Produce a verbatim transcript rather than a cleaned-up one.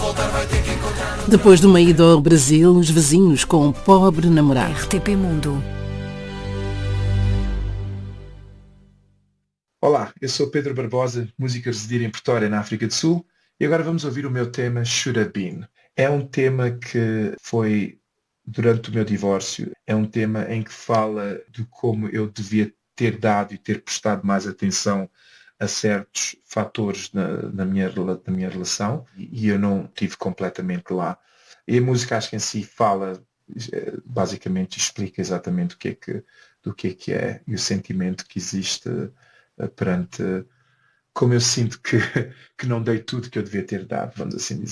Depois de uma ida ao Brasil, os vizinhos com um pobre namorado. R T P Mundo. Olá, eu sou Pedro Barbosa, músico a residir em Pretória, na África do Sul, e agora vamos ouvir o meu tema Should Have Been. É um tema que foi durante o meu divórcio, é um tema em que fala de como eu devia ter dado e ter prestado mais atenção a certos fatores na, na, minha, na minha relação, e eu não estive completamente lá. E a música, acho que em si fala, basicamente explica exatamente o que é que, do que é que é e o sentimento que existe perante como eu sinto que, que não dei tudo que eu devia ter dado, vamos assim dizer.